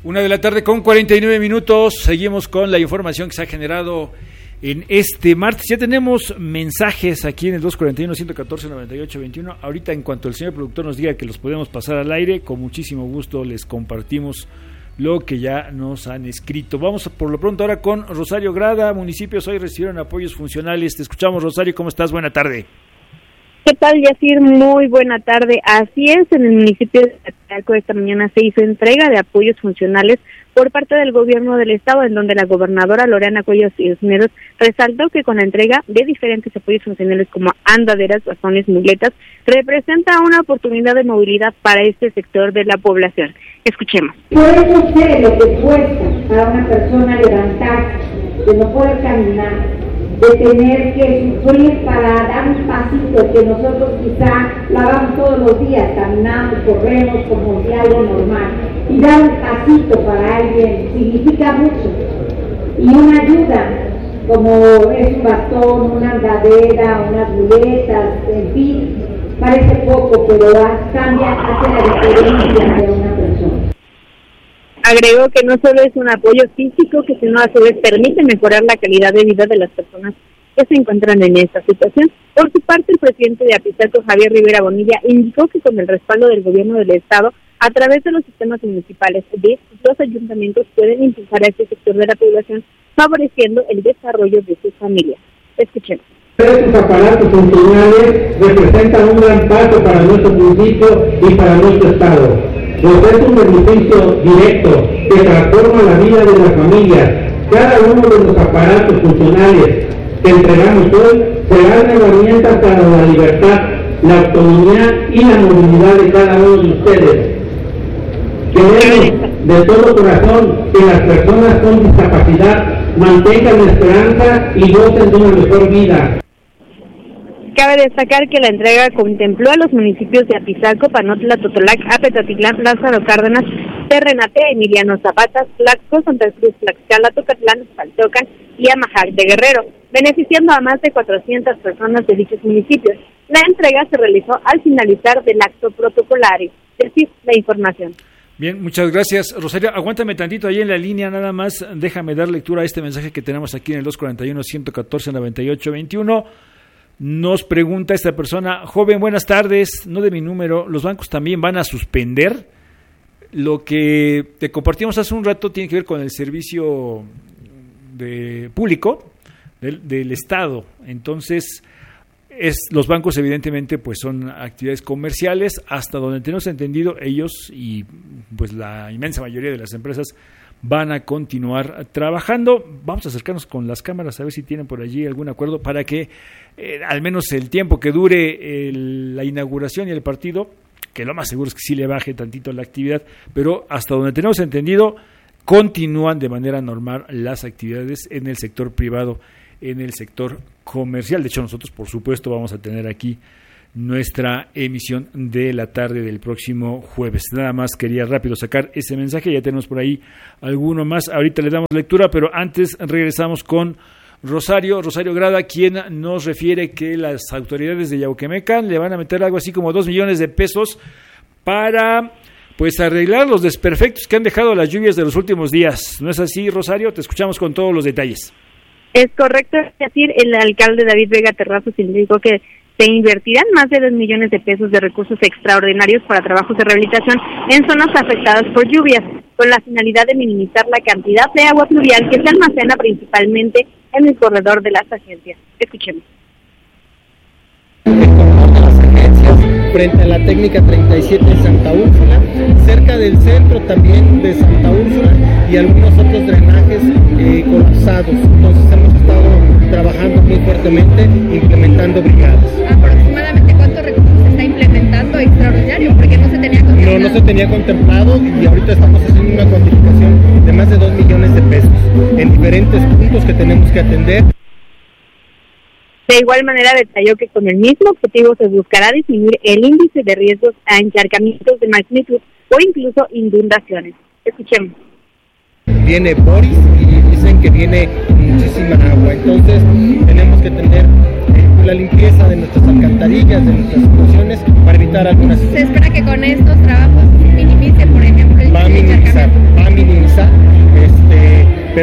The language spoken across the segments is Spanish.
1:49 a.m. Seguimos con la información que se ha generado en este martes. Ya tenemos mensajes aquí en el 241-114-98-21. Ahorita, en cuanto el señor productor nos diga que los podemos pasar al aire, con muchísimo gusto les compartimos lo que ya nos han escrito. Vamos por lo pronto ahora con Rosario Grada. Municipios hoy recibieron apoyos funcionales. Te escuchamos, Rosario. ¿Cómo estás? Buena tarde. ¿Qué tal, Yacir? Muy buena tarde. Así es, en el municipio de Tlatelolco esta mañana se hizo entrega de apoyos funcionales por parte del gobierno del estado, en donde la gobernadora Lorena Cuellar Cisneros resaltó que con la entrega de diferentes apoyos funcionales como andaderas, bastones, muletas, representa una oportunidad de movilidad para este sector de la población. Escuchemos. Por eso sé lo que cuesta para una persona levantarse, de no poder caminar, de tener que sufrir para dar un pasito que nosotros quizá lo hagamos todos los días, caminamos, corremos como si algo normal, y dar un pasito para alguien significa mucho, y una ayuda como es un bastón, una andadera, unas muletas, en fin, parece poco, pero cambia, hace la diferencia de una persona. Agregó que no solo es un apoyo físico, que sino a su vez permite mejorar la calidad de vida de las personas que se encuentran en esta situación. Por su parte, el presidente de Apizalco, Javier Rivera Bonilla, indicó que con el respaldo del gobierno del estado, a través de los sistemas municipales de los ayuntamientos pueden impulsar a este sector de la población, favoreciendo el desarrollo de sus familias. Escuchemos. Estos aparatos funcionales representan un gran paso para nuestro municipio y para nuestro estado. Pues es un beneficio directo que transforma la vida de las familias. Cada uno de los aparatos funcionales que entregamos hoy serán herramientas para la libertad, la autonomía y la movilidad de cada uno de ustedes. Queremos de todo corazón que las personas con discapacidad mantengan la esperanza y gocen de una mejor vida. Cabe destacar que la entrega contempló a los municipios de Apizalco, Panotla, Totolac, Apetatitlán, Lázaro Cárdenas, Terrenate, Emiliano Zapata, Tlaxco, Santa Cruz, Tlaxcala, Tocatlán, Xaltocan y Amajac de Guerrero, beneficiando a más de 400 personas de dichos municipios. La entrega se realizó al finalizar del acto protocolario. Decir la información. Bien, muchas gracias, Rosario. Aguántame tantito ahí en la línea, nada más déjame dar lectura a este mensaje que tenemos aquí en el 241-114-98-21. Nos pregunta esta persona: joven, buenas tardes, no de mi número, ¿los bancos también van a suspender? Lo que te compartimos hace un rato tiene que ver con el servicio público del Estado. Entonces, los bancos evidentemente pues son actividades comerciales, hasta donde tenemos entendido ellos y pues la inmensa mayoría de las empresas van a continuar trabajando. Vamos a acercarnos con las cámaras a ver si tienen por allí algún acuerdo para que al menos el tiempo que dure la inauguración y el partido, que lo más seguro es que sí le baje tantito la actividad, pero hasta donde tenemos entendido continúan de manera normal las actividades en el sector privado, en el sector comercial. De hecho, nosotros por supuesto vamos a tener aquí nuestra emisión de la tarde del próximo jueves. Nada más quería rápido sacar ese mensaje, ya tenemos por ahí alguno más, ahorita le damos lectura, pero antes regresamos con Rosario Grada, quien nos refiere que las autoridades de Yauquemecan le van a meter algo así como 2 millones de pesos para pues arreglar los desperfectos que han dejado las lluvias de los últimos días. ¿No es así, Rosario? Te escuchamos con todos los detalles. Es correcto, es decir, el alcalde David Vega Terrazos indicó que se invertirán más de 2 millones de pesos de recursos extraordinarios para trabajos de rehabilitación en zonas afectadas por lluvias, con la finalidad de minimizar la cantidad de agua pluvial que se almacena principalmente en el corredor de las agencias. Escuchemos. El corredor de las agencias, frente a la técnica 37 de Santa Úrsula, cerca del centro también de Santa Úrsula y algunos otros drenajes colapsados. Entonces hemos estado trabajando muy fuertemente, implementando brigadas. ¿Aproximadamente cuántos recursos se está implementando extraordinario? Porque no se tenía contemplado. No se tenía contemplado y ahorita estamos haciendo una cuantificación de más de 2 millones de pesos en diferentes puntos que tenemos que atender. De igual manera detalló que con el mismo objetivo se buscará disminuir el índice de riesgos a encharcamientos de magnitud o incluso inundaciones. Escuchemos. Viene Boris y dicen que viene muchísima agua, entonces tenemos que tener la limpieza de nuestras alcantarillas, de nuestras situaciones para evitar algunas. ¿Se espera que con estos trabajos minimice, por ejemplo, el va a minimizar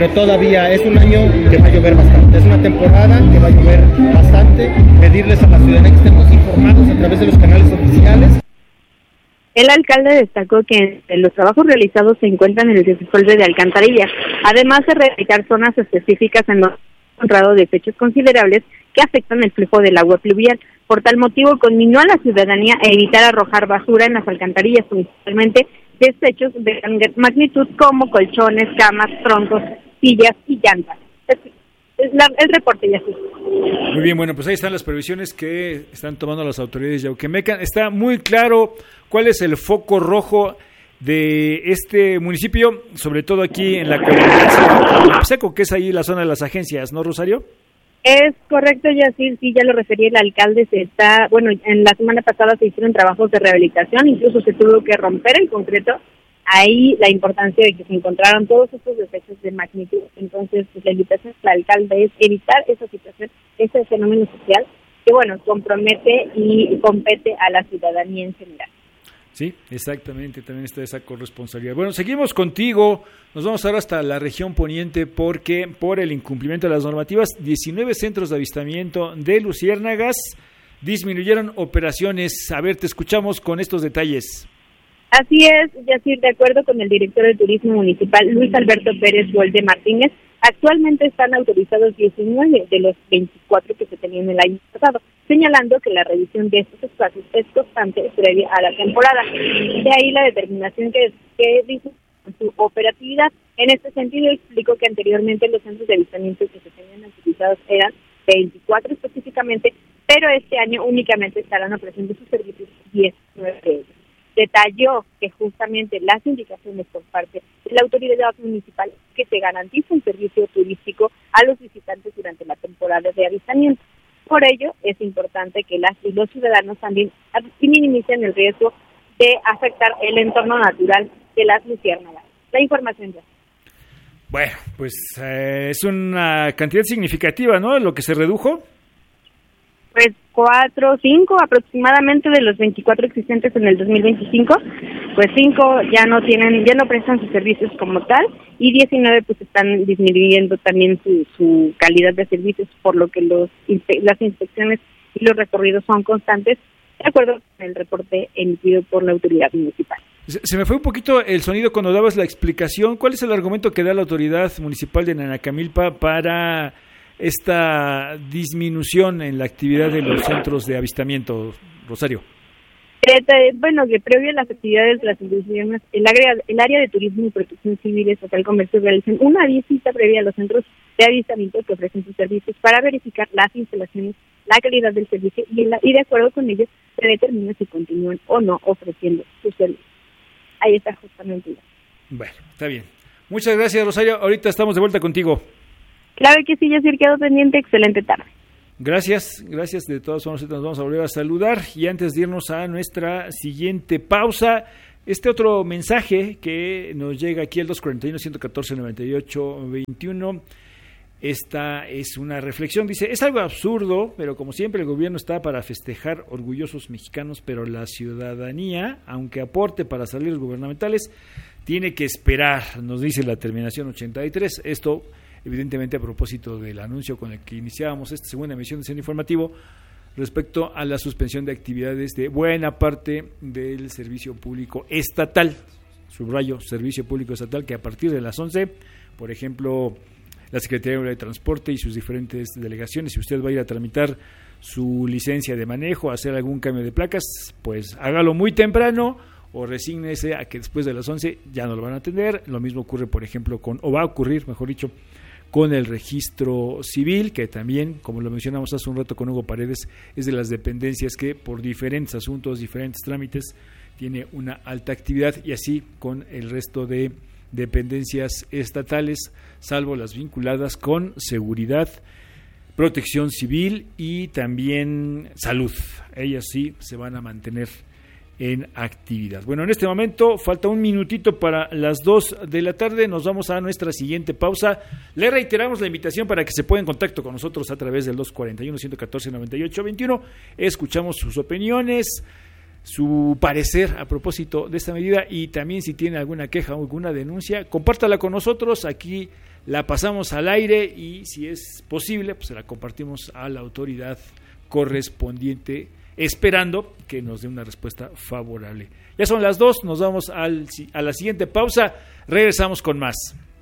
pero todavía es un año que va a llover bastante, es una temporada que va a llover bastante. Pedirles a la ciudadanía que estemos informados a través de los canales oficiales. El alcalde destacó que en los trabajos realizados se encuentran en el desenfolve de alcantarillas, además de rehabilitar zonas específicas en los encontrado desechos considerables que afectan el flujo del agua pluvial. Por tal motivo, conminó a la ciudadanía a evitar arrojar basura en las alcantarillas, principalmente desechos de gran magnitud como colchones, camas, troncos, sillas y llantas. El reporte ya sí. Muy bien, bueno, pues ahí están las previsiones que están tomando las autoridades de Yauquemecan. Está muy claro cuál es el foco rojo de este municipio, sobre todo aquí en la comunidad Seco, que es ahí la zona de las agencias, ¿no, Rosario? Es correcto, Yacir, sí, ya lo referí, el alcalde en la semana pasada se hicieron trabajos de rehabilitación, incluso se tuvo que romper el concreto, ahí la importancia de que se encontraron todos estos desechos de magnitud. Entonces, pues, la invitación del alcalde es evitar esa situación, ese fenómeno social que, bueno, compromete y compete a la ciudadanía en general. Sí, exactamente, también está esa corresponsabilidad. Bueno, seguimos contigo, nos vamos ahora hasta la región poniente porque por el incumplimiento de las normativas, 19 centros de avistamiento de luciérnagas disminuyeron operaciones. A ver, te escuchamos con estos detalles. Así es, Yacir, de acuerdo con el director de Turismo Municipal, Luis Alberto Pérez Volde Martínez, actualmente están autorizados 19 de los 24 que se tenían el año pasado, señalando que la revisión de estos espacios es constante previa a la temporada. De ahí la determinación que dice su operatividad. En este sentido, explicó que anteriormente los centros de avistamiento que se tenían autorizados eran 24 específicamente, pero este año únicamente estarán ofreciendo sus servicios 19 de ellos. Detalló que justamente las indicaciones por parte de la autoridad municipal que se garantice un servicio turístico a los visitantes durante la temporada de avistamiento. Por ello, es importante que las y los ciudadanos también minimicen el riesgo de afectar el entorno natural de las luciérnagas. La información ya. Bueno, pues es una cantidad significativa, ¿no? Lo que se redujo. Pues 4 o 5 aproximadamente de los 24 existentes en el 2025, pues 5 ya no prestan sus servicios como tal y 19 pues están disminuyendo también su calidad de servicios, por lo que las inspecciones y los recorridos son constantes, de acuerdo con el reporte emitido por la autoridad municipal. Se me fue un poquito el sonido cuando dabas la explicación. ¿Cuál es el argumento que da la autoridad municipal de Nanacamilpa para esta disminución en la actividad de los centros de avistamiento, Rosario? Bueno, que previo a las actividades de las instituciones, el área de turismo y protección civil estatal comercio realizan una visita previa a los centros de avistamiento que ofrecen sus servicios para verificar las instalaciones, la calidad del servicio y de acuerdo con ello se determina si continúan o no ofreciendo sus servicios. Ahí está justamente. Bueno, está bien. Muchas gracias, Rosario. Ahorita estamos de vuelta contigo. Claro que sí, Yacir, quedo pendiente. Excelente tarde. Gracias. De todas formas, nos vamos a volver a saludar. Y antes de irnos a nuestra siguiente pausa, este otro mensaje que nos llega aquí al 241-114-98-21. Esta es una reflexión. Dice, es algo absurdo, pero como siempre el gobierno está para festejar orgullosos mexicanos, pero la ciudadanía, aunque aporte para salarios gubernamentales, tiene que esperar, nos dice la terminación 83. Esto evidentemente a propósito del anuncio con el que iniciábamos esta segunda emisión de Centro Informativo respecto a la suspensión de actividades de buena parte del servicio público estatal, subrayo, servicio público estatal, que a partir de las 11, por ejemplo, la Secretaría de Transporte y sus diferentes delegaciones, si usted va a ir a tramitar su licencia de manejo, hacer algún cambio de placas, pues hágalo muy temprano o resígnese a que después de las 11 ya no lo van a atender. Lo mismo ocurre, por ejemplo, va a ocurrir, mejor dicho, con el registro civil, que también, como lo mencionamos hace un rato con Hugo Paredes, es de las dependencias que por diferentes asuntos, diferentes trámites, tiene una alta actividad, y así con el resto de dependencias estatales, salvo las vinculadas con seguridad, protección civil y también salud. Ellas sí se van a mantener en actividad. Bueno, en este momento falta un minutito para las 2 de la tarde, nos vamos a nuestra siguiente pausa. Le reiteramos la invitación para que se ponga en contacto con nosotros a través del 241-114-98-21. Escuchamos sus opiniones, su parecer a propósito de esta medida, y también si tiene alguna queja o alguna denuncia, compártala con nosotros. Aquí la pasamos al aire y si es posible, pues se la compartimos a la autoridad correspondiente, esperando que nos dé una respuesta favorable. Ya son las 2, nos vamos a la siguiente pausa, regresamos con más.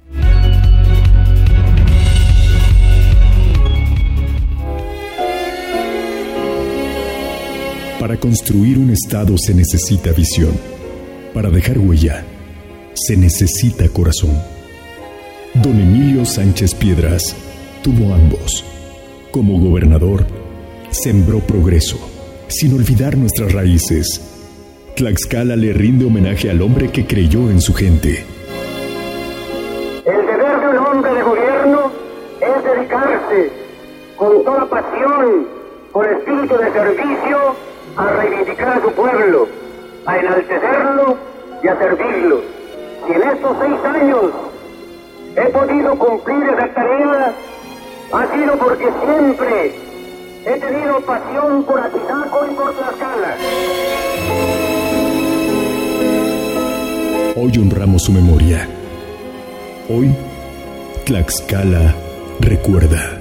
Para construir un Estado se necesita visión. Para dejar huella, se necesita corazón. Don Emilio Sánchez Piedras tuvo ambos. Como gobernador, sembró progreso, sin olvidar nuestras raíces. Tlaxcala le rinde homenaje al hombre que creyó en su gente. El deber de un hombre de gobierno es dedicarse con toda pasión, con espíritu de servicio, a reivindicar a su pueblo, a enaltecerlo y a servirlo. Si en estos 6 años he podido cumplir esa tarea, ha sido porque siempre he tenido pasión por Atizaco y por Tlaxcala. Hoy honramos su memoria. Hoy, Tlaxcala recuerda.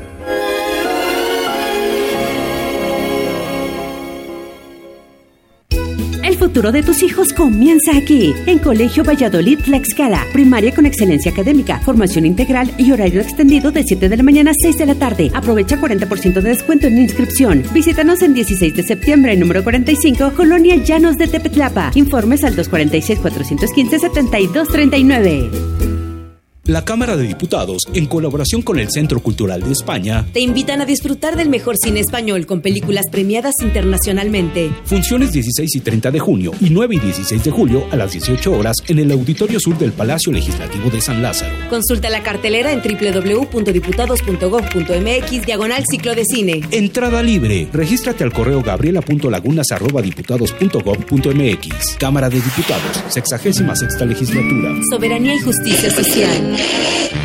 El futuro de tus hijos comienza aquí, en Colegio Valladolid Tlaxcala. Primaria con excelencia académica, formación integral y horario extendido de 7 de la mañana a 6 de la tarde. Aprovecha 40% de descuento en inscripción. Visítanos en 16 de septiembre, número 45, Colonia Llanos de Tepetlapa. Informes al 246-415-7239. La Cámara de Diputados, en colaboración con el Centro Cultural de España, te invitan a disfrutar del mejor cine español con películas premiadas internacionalmente. Funciones 16 y 30 de junio y 9 y 16 de julio a las 18 horas en el Auditorio Sur del Palacio Legislativo de San Lázaro. Consulta la cartelera en www.diputados.gov.mx/ciclo de cine. Entrada libre. Regístrate al correo gabriela.lagunas@diputados.gov.mx. Cámara de Diputados, 66ª Legislatura. Soberanía y justicia social.